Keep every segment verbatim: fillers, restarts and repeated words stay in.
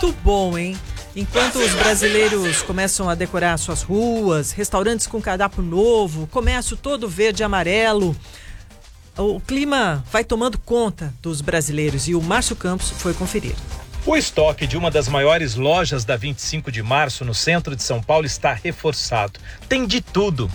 muito bom, hein? Enquanto os brasileiros começam a decorar suas ruas, restaurantes com cardápio novo, comércio todo verde e amarelo, o clima vai tomando conta dos brasileiros e o Márcio Campos foi conferir. O estoque de uma das maiores lojas da vinte e cinco de março no centro de São Paulo está reforçado. Tem de tudo.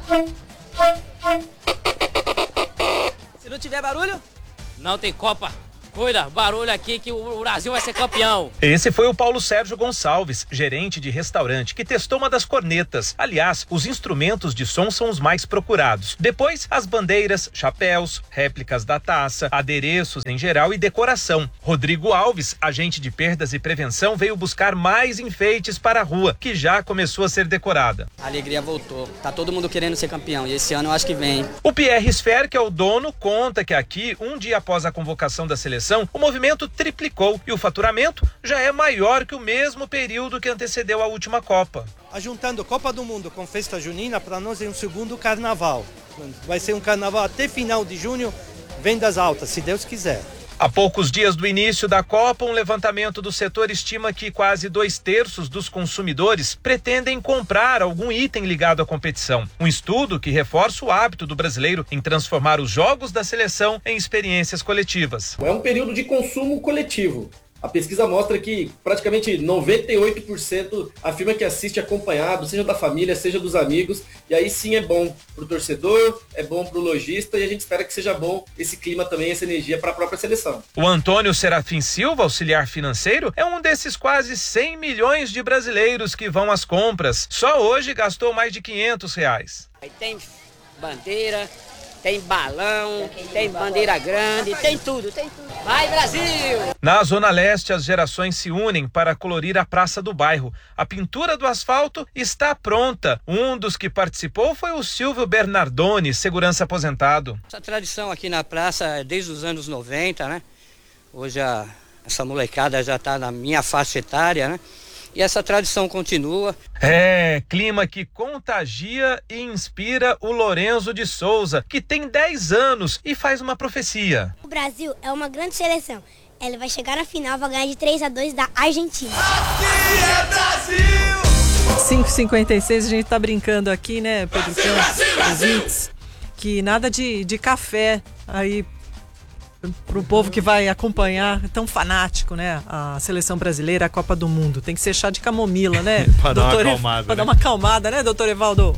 Se não tiver barulho, não tem Copa. Cuida, barulho aqui que o Brasil vai ser campeão. Esse foi o Paulo Sérgio Gonçalves, gerente de restaurante, que testou uma das cornetas. Aliás, os instrumentos de som são os mais procurados. Depois, as bandeiras, chapéus, réplicas da taça, adereços em geral e decoração. Rodrigo Alves, agente de perdas e prevenção, veio buscar mais enfeites para a rua, que já começou a ser decorada. A alegria voltou. Tá todo mundo querendo ser campeão e esse ano eu acho que vem. O Pierre Sfer, que é o dono, conta que aqui, um dia após a convocação da seleção, o movimento triplicou e o faturamento já é maior que o mesmo período que antecedeu a última Copa. Juntando Copa do Mundo com festa junina, para nós é um segundo carnaval. Vai ser um carnaval até final de junho, vendas altas, se Deus quiser. Há poucos dias do início da Copa, um levantamento do setor estima que quase dois terços dos consumidores pretendem comprar algum item ligado à competição. Um estudo que reforça o hábito do brasileiro em transformar os jogos da seleção em experiências coletivas. É um período de consumo coletivo. A pesquisa mostra que praticamente noventa e oito por cento afirma que assiste acompanhado, seja da família, seja dos amigos, e aí sim é bom para o torcedor, é bom para o lojista e a gente espera que seja bom esse clima também, essa energia para a própria seleção. O Antônio Serafim Silva, auxiliar financeiro, é um desses quase cem milhões de brasileiros que vão às compras. Só hoje gastou mais de quinhentos reais. Aí tem bandeira, tem balão, tem bandeira grande, tem tudo, tem tudo. Vai, Brasil! Na Zona Leste, as gerações se unem para colorir a praça do bairro. A pintura do asfalto está pronta. Um dos que participou foi o Silvio Bernardoni, segurança aposentado. Essa tradição aqui na praça é desde os anos noventa, né? Hoje a, essa molecada já está na minha faixa etária, né? E essa tradição continua. É, clima que contagia e inspira o Lorenzo de Souza, que tem dez anos e faz uma profecia. O Brasil é uma grande seleção. Ele vai chegar na final, vai ganhar de três a dois da Argentina. Aqui é Brasil! cinco e cinquenta e seis, a gente tá brincando aqui, né, Pedro Campos, que nada de, de café aí pro povo que vai acompanhar, tão fanático, né? A seleção brasileira, a Copa do Mundo. Tem que ser chá de camomila, né? Pra dar uma acalmada, Pra né? dar uma acalmada, né, doutor Evaldo?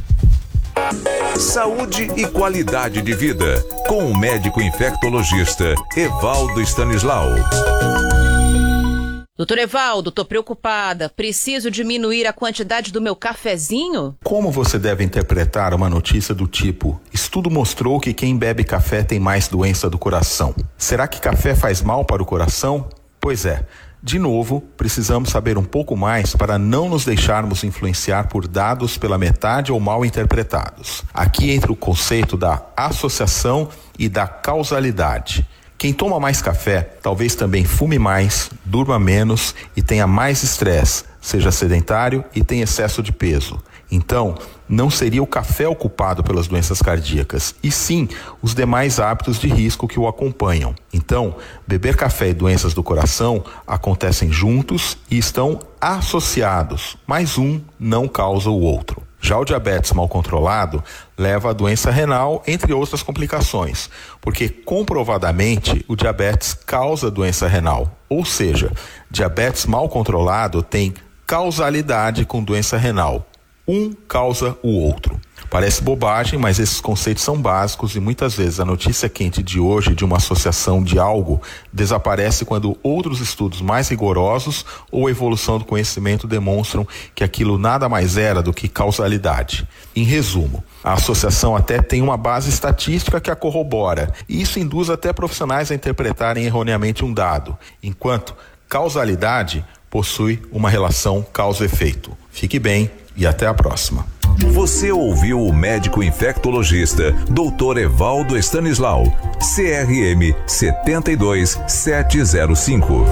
Saúde e qualidade de vida, com o médico infectologista Evaldo Stanislau. Doutor Evaldo, tô preocupada. Preciso diminuir a quantidade do meu cafezinho? Como você deve interpretar uma notícia do tipo: estudo mostrou que quem bebe café tem mais doença do coração? Será que café faz mal para o coração? Pois é. De novo, precisamos saber um pouco mais para não nos deixarmos influenciar por dados pela metade ou mal interpretados. Aqui entra o conceito da associação e da causalidade. Quem toma mais café talvez também fume mais, durma menos e tenha mais estresse, seja sedentário e tenha excesso de peso. Então, não seria o café o culpado pelas doenças cardíacas, e sim os demais hábitos de risco que o acompanham. Então, beber café e doenças do coração acontecem juntos e estão associados, mas um não causa o outro. Já o diabetes mal controlado leva à doença renal, entre outras complicações, porque comprovadamente o diabetes causa doença renal. Ou seja, diabetes mal controlado tem causalidade com doença renal. Um causa o outro. Parece bobagem, mas esses conceitos são básicos e muitas vezes a notícia quente de hoje de uma associação de algo desaparece quando outros estudos mais rigorosos ou evolução do conhecimento demonstram que aquilo nada mais era do que causalidade. Em resumo, a associação até tem uma base estatística que a corrobora, e isso induz até profissionais a interpretarem erroneamente um dado, enquanto causalidade possui uma relação causa-efeito. Fique bem e até a próxima. Você ouviu o médico infectologista doutor Evaldo Stanislau, C R M sete dois sete zero cinco.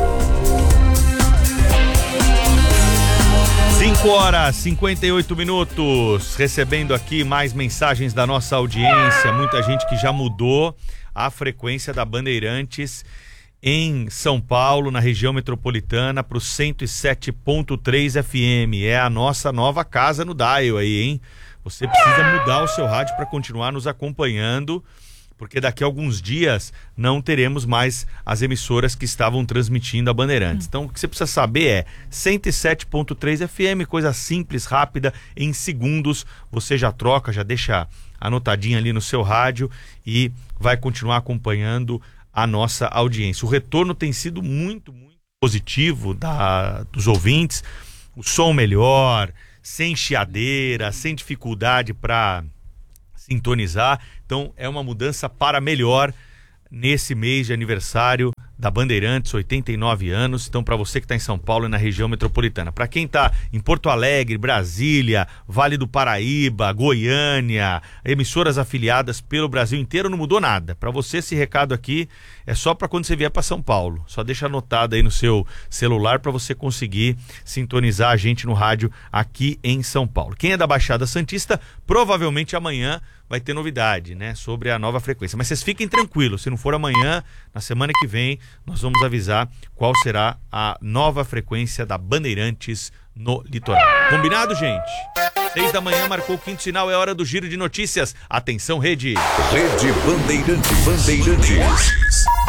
cinco horas e cinquenta e oito minutos, recebendo aqui mais mensagens da nossa audiência, muita gente que já mudou a frequência da Bandeirantes em São Paulo, na região metropolitana, para o cento e sete ponto três F M. É a nossa nova casa no dial aí, hein? Você precisa mudar o seu rádio para continuar nos acompanhando, porque daqui a alguns dias não teremos mais as emissoras que estavam transmitindo a Bandeirantes. Então, o que você precisa saber é cento e sete ponto três F M, coisa simples, rápida, em segundos você já troca, já deixa anotadinha ali no seu rádio e vai continuar acompanhando a nossa audiência. O retorno tem sido muito, muito positivo da, dos ouvintes, o som melhor, sem chiadeira, sem dificuldade para sintonizar. Então é uma mudança para melhor nesse mês de aniversário da Bandeirantes, oitenta e nove anos. Então, para você que está em São Paulo e na região metropolitana, para quem está em Porto Alegre, Brasília, Vale do Paraíba, Goiânia, emissoras afiliadas pelo Brasil inteiro, não mudou nada. Para você, esse recado aqui é só para quando você vier para São Paulo. Só deixa anotado aí no seu celular para você conseguir sintonizar a gente no rádio aqui em São Paulo. Quem é da Baixada Santista, provavelmente amanhã vai ter novidade, né, sobre a nova frequência. Mas vocês fiquem tranquilos, se não for amanhã, na semana que vem, nós vamos avisar qual será a nova frequência da Bandeirantes no litoral. Combinado, gente? Seis da manhã, marcou o quinto sinal, é hora do giro de notícias. Atenção, rede. Rede Bandeirantes. Bandeirantes.